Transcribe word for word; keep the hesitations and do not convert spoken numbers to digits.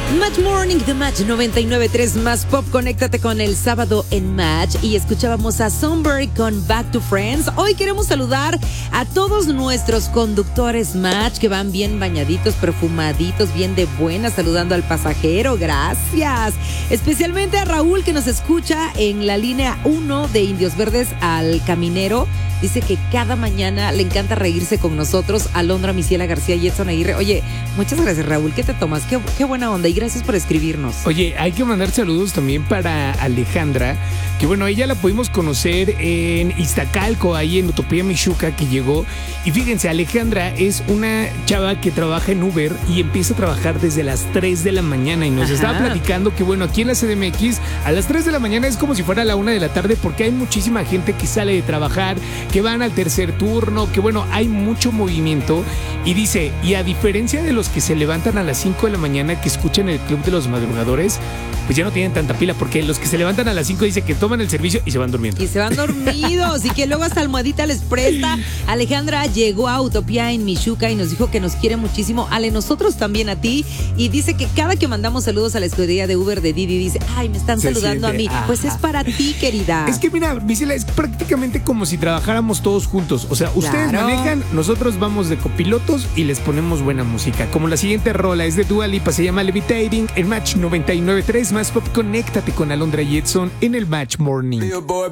Match Morning de Match noventa y nueve punto tres Más Pop. Conéctate con el sábado en Match. Y escuchábamos a Sunbury con Back to Friends. Hoy queremos saludar a todos nuestros conductores Match que van bien bañaditos, perfumaditos, bien de buena, saludando al pasajero. Gracias. Especialmente a Raúl, que nos escucha en la línea uno de Indios Verdes al Caminero. Dice que cada mañana le encanta reírse con nosotros. Alondra, Misiela García y Edson Aguirre. Oye, muchas gracias, Raúl. ¿Qué te tomas? Qué, qué buena onda y gracias por escribirnos. Oye, hay que mandar saludos también para Alejandra, que bueno, ella la pudimos conocer en Iztacalco, ahí en Utopía Michuca, que llegó. Y fíjense, Alejandra es una chava que trabaja en Uber y empieza a trabajar desde las tres de la mañana. Y nos Ajá. estaba platicando que bueno, aquí en la C D M X a las tres de la mañana es como si fuera a la una de la tarde, porque hay muchísima gente que sale de trabajar, que van al tercer turno, que bueno, hay mucho movimiento. Y dice, y a diferencia de los que se levantan a las cinco de la mañana, que escuchan el Club de los Madrugadores, pues ya no tienen tanta pila, porque los que se levantan a las cinco dice que toman el servicio y se van durmiendo. Y se van dormidos y que luego hasta almohadita les presta. Alejandra llegó a Utopía en Michuca y nos dijo que nos quiere muchísimo. Ale, nosotros también a ti. Y dice que cada que mandamos saludos a la escudería de Uber de Didi, dice, ay, me están se saludando siente. a mí. Ajá. Pues es para ti, querida. Es que mira, Misiela, es prácticamente como si trabajáramos todos juntos. O sea, ustedes claro. manejan, nosotros vamos de copilotos y les ponemos buena música. Como la siguiente rola es de Dua Lipa, se llama Levitating, en Match noventa y nueve punto tres Más Pop. Conéctate con Alondra y Edson en el Match Morning.